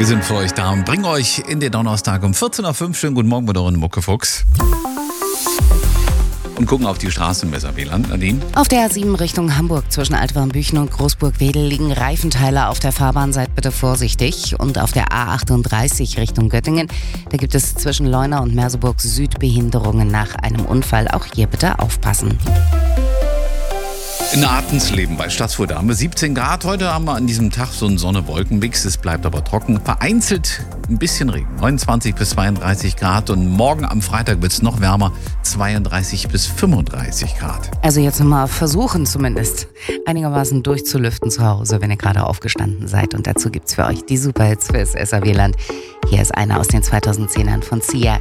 Wir sind für euch da und bringen euch in den Donnerstag um 14.05 Uhr. Schönen guten Morgen mit euren Muckefuchs. Und gucken auf die Straßenmesser. WLAN, Nadine? Auf der A7 Richtung Hamburg zwischen Altwarmbüchen und Großburg-Wedel liegen Reifenteile auf der Fahrbahn. Seid bitte vorsichtig. Und auf der A38 Richtung Göttingen, da gibt es zwischen Leuna und Merseburg Süd Behinderungen nach einem Unfall. Auch hier bitte aufpassen. In Artensleben bei Stadtfuhr-Dahme 17 Grad. Heute haben wir an diesem Tag so einen Sonne-Wolken-Mix. Es bleibt aber trocken. Vereinzelt ein bisschen Regen. 29 bis 32 Grad. Und morgen am Freitag wird es noch wärmer. 32 bis 35 Grad. Also jetzt nochmal versuchen zumindest einigermaßen durchzulüften zu Hause, wenn ihr gerade aufgestanden seid. Und dazu gibt's für euch die Superhits fürs SAW-Land. Hier ist einer aus den 2010ern von Sia.